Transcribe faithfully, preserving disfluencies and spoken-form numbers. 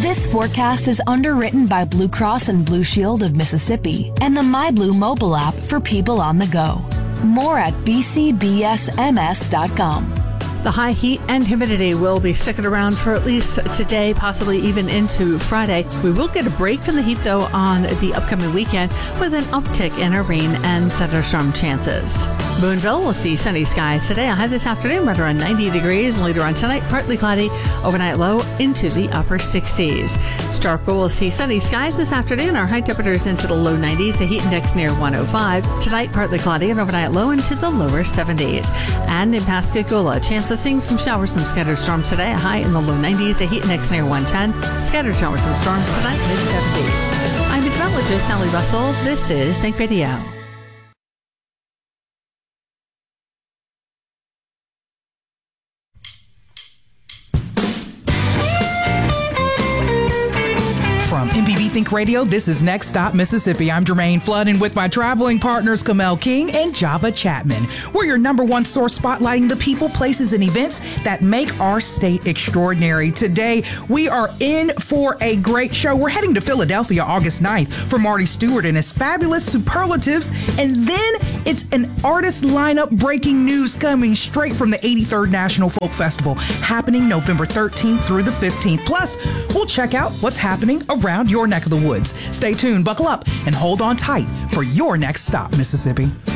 This forecast is underwritten by Blue Cross and Blue Shield of Mississippi and the MyBlue mobile app for people on the go. More at b c b s m s dot com. The high heat and humidity will be sticking around for at least today, possibly even into Friday. We will get a break from the heat, though, on the upcoming weekend with an uptick in our rain and thunderstorm chances. Boonville will see sunny skies today. A high this afternoon right around ninety degrees, and later on tonight, partly cloudy, overnight low into the upper sixties. Starkville will see sunny skies this afternoon. Our high temperatures into the low nineties, a heat index near one oh five. Tonight, partly cloudy, and overnight low into the lower seventies. And in Pascagoula, chance of seeing some showers, some scattered storms today. A high in the low nineties, a heat index near one ten. Scattered showers and storms tonight, mid seventies. I'm meteorologist Sally Russell. This is Think Radio. From M P B Think Radio, this is Next Stop Mississippi. I'm Jermaine Flood, and with my traveling partners, Kamel King and Java Chapman. We're your number one source spotlighting the people, places, and events that make our state extraordinary. Today, we are in for a great show. We're heading to Philadelphia August ninth for Marty Stewart and his fabulous superlatives. And then it's an artist lineup breaking news coming straight from the eighty-third National Folk Festival, happening November thirteenth through the fifteenth. Plus, we'll check out what's happening around your neck of the woods. Stay tuned, buckle up, and hold on tight for your next stop, Mississippi.